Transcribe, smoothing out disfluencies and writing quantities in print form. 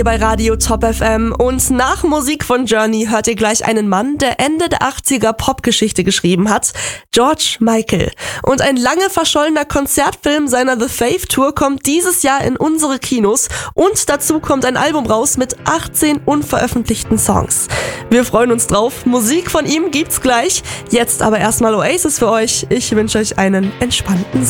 Bei Radio Top FM und nach Musik von Journey hört ihr gleich einen Mann, der Ende der 80er Popgeschichte geschrieben hat, George Michael. Und ein lange verschollener Konzertfilm seiner The Faith Tour kommt dieses Jahr in unsere Kinos und dazu kommt ein Album raus mit 18 unveröffentlichten Songs. Wir freuen uns drauf, Musik von ihm gibt's gleich, jetzt aber erstmal Oasis für euch. Ich wünsche euch einen entspannten